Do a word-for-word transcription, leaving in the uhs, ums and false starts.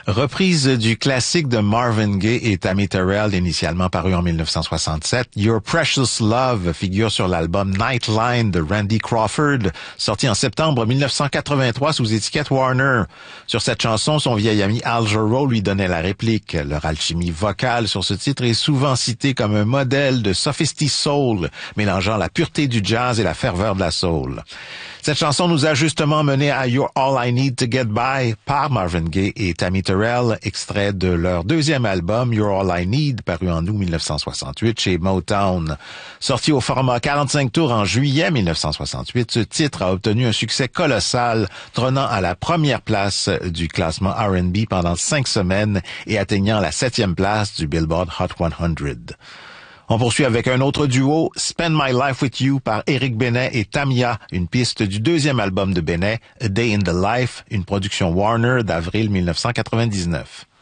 Reprise du classique de Marvin Gaye et Tammy Terrell, initialement paru en mille neuf cent soixante-sept, Your Precious Love figure sur l'album Nightline de Randy Crawford, sorti en septembre mille neuf cent quatre-vingt-trois sous étiquette Warner. Sur cette chanson, son vieil ami Al Jarreau lui donnait la réplique. Leur alchimie vocale sur ce titre est souvent citée comme un modèle de Sophisty Soul, mélangeant la pureté du jazz et la ferveur de la soul. Cette chanson nous a justement mené à You're All I Need to Get By par Marvin Gaye et Tammy Terrell, extrait de leur deuxième album You're All I Need, paru en août mille neuf cent soixante-huit chez Motown. Sorti au format quarante-cinq tours en juillet mille neuf cent soixante-huit, ce titre a obtenu un succès colossal, trônant à la première place du classement R and B pendant cinq semaines et atteignant la septième place du Billboard Hot cent. On poursuit avec un autre duo, Spend My Life With You par Eric Benet et Tamia, une piste du deuxième album de Benet, A Day in the Life, une production Warner d'avril mille neuf cent quatre-vingt-dix-neuf.